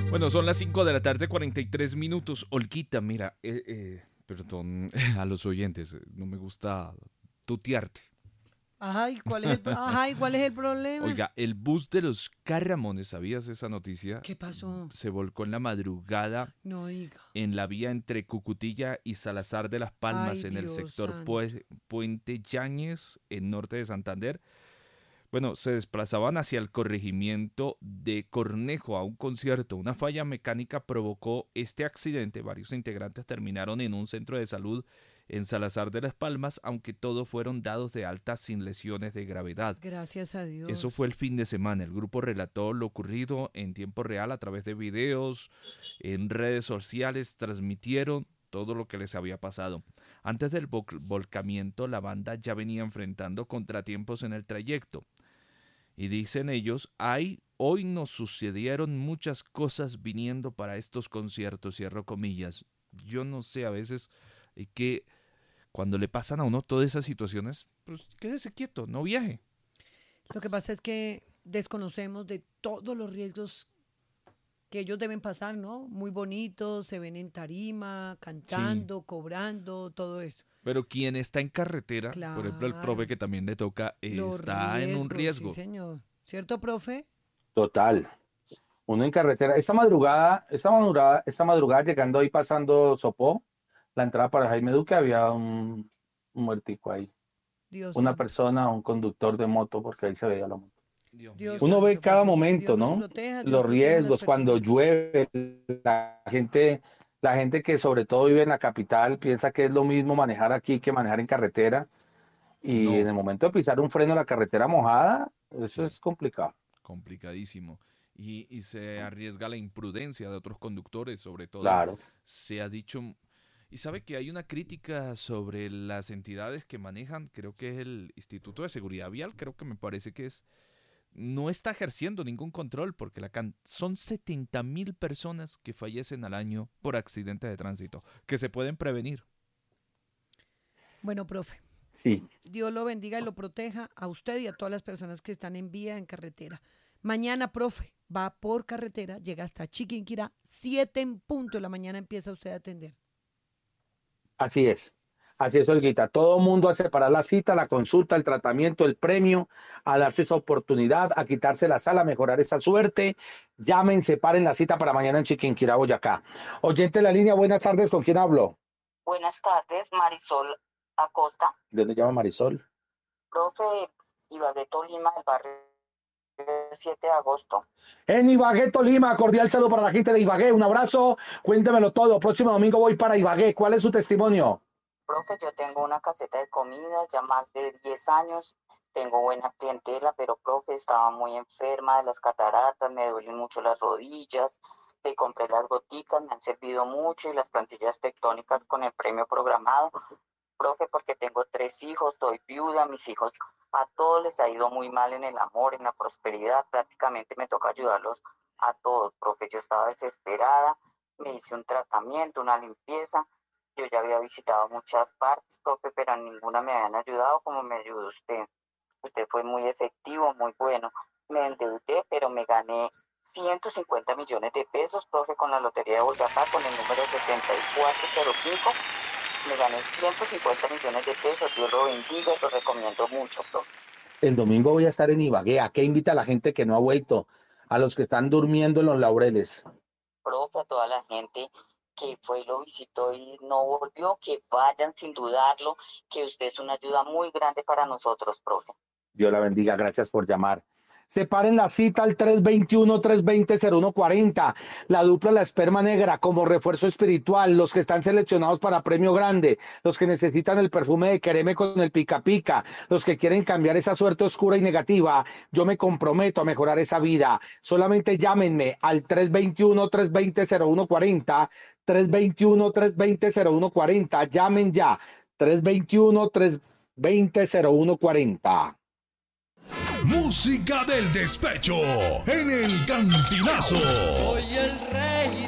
Bueno, son las 5 de la tarde, 43 minutos. Olquita, mira, perdón a los oyentes, no me gusta tutearte. Ajá, ¿y cuál es el problema? Oiga, el bus de los Carramones, ¿sabías esa noticia? ¿Qué pasó? Se volcó en la madrugada No diga. en la vía entre Cucutilla y Salazar de las Palmas, Ay, en el Dios sector santo. Puente Yáñez, en norte de Santander. Bueno, se desplazaban hacia el corregimiento de Cornejo a un concierto. Una falla mecánica provocó este accidente. Varios integrantes terminaron en un centro de salud en Salazar de las Palmas, aunque todos fueron dados de alta sin lesiones de gravedad. Gracias a Dios. Eso fue el fin de semana. El grupo relató lo ocurrido en tiempo real a través de videos, en redes sociales, transmitieron todo lo que les había pasado. Antes del volcamiento, la banda ya venía enfrentando contratiempos en el trayecto. Y dicen ellos, hoy nos sucedieron muchas cosas viniendo para estos conciertos, cierro comillas. Yo no sé, a veces que cuando le pasan a uno todas esas situaciones, pues quédese quieto, no viaje. Lo que pasa es que desconocemos de todos los riesgos que ellos deben pasar, ¿no? Muy bonitos, se ven en tarima, cantando, cobrando, todo eso. Pero quien está en carretera, por ejemplo el profe Claro. que también le toca, Los está en un riesgo. Sí, señor. ¿Cierto, profe? Total. Uno en carretera. Esta madrugada llegando ahí pasando Sopó, la entrada para Jaime Duque, había un muertico ahí. Dios Una santo. persona, un conductor de moto, porque ahí se veía la moto. Dios Uno santo, ve cada papito. momento, Dios nos ¿no? proteja, Dios Los proteja a las riesgos, cuando personas. llueve, la gente que sobre todo vive en la capital piensa que es lo mismo manejar aquí que manejar en carretera. Y No. en el momento de pisar un freno en la carretera mojada, eso es complicado. Complicadísimo. Y se arriesga la imprudencia de otros conductores, sobre todo. Claro. Se ha dicho, y sabe que hay una crítica sobre las entidades que manejan, creo que es el Instituto de Seguridad Vial, creo que me parece que no está ejerciendo ningún control porque son 70,000 personas que fallecen al año por accidentes de tránsito, que se pueden prevenir. Bueno, profe, Sí. Dios lo bendiga y lo proteja a usted y a todas las personas que están en vía, en carretera. Mañana, profe, va por carretera, llega hasta Chiquinquirá, 7 en punto de la mañana empieza usted a atender. Así es. Así es, Olguita. Todo mundo a separar la cita, la consulta, el tratamiento, el premio, a darse esa oportunidad, a quitarse la sal, a mejorar esa suerte. Llamen, separen la cita para mañana en Chiquinquirá, Boyacá. Oyente de la línea, buenas tardes. ¿Con quién hablo? Buenas tardes, Marisol Acosta, ¿De dónde llama Marisol? profe Ibagué, Tolima, el barrio 7 de agosto. En Ibagué, Tolima, cordial saludo para la gente de Ibagué. Un abrazo, cuéntemelo todo. Próximo domingo voy para Ibagué. ¿Cuál es su testimonio? Profe, yo tengo una caseta de comida ya más de 10 años, tengo buena clientela, pero profe, estaba muy enferma de las cataratas, me duelen mucho las rodillas, te compré las goticas, me han servido mucho y las plantillas tectónicas con el premio programado. Profe, porque tengo 3 hijos, soy viuda, mis hijos a todos les ha ido muy mal en el amor, en la prosperidad, prácticamente me toca ayudarlos a todos, profe, yo estaba desesperada, me hice un tratamiento, una limpieza, yo ya había visitado muchas partes, profe, pero en ninguna me habían ayudado como me ayudó usted. Usted fue muy efectivo, muy bueno. Me endeudé, pero me gané 150 millones de pesos, profe, con la Lotería de Boyacá, con el número 7405. Me gané 150 millones de pesos. Dios lo bendiga y lo recomiendo mucho, profe. El domingo voy a estar en Ibagué. ¿A qué invita a la gente que no ha vuelto? A los que están durmiendo en los laureles. Profe, a toda la gente que fue y lo visitó y no volvió, que vayan sin dudarlo, que usted es una ayuda muy grande para nosotros, profe. Dios la bendiga, gracias por llamar. Separen la cita al 321-320-0140. La dupla La Esperma Negra como refuerzo espiritual. Los que están seleccionados para premio grande. Los que necesitan el perfume de Quereme con el pica pica. Los que quieren cambiar esa suerte oscura y negativa. Yo me comprometo a mejorar esa vida. Solamente llámenme al 321-320-0140. 321-320-0140. Llamen ya. 321-320-0140. Música del despecho en el Cantinazo. Soy el rey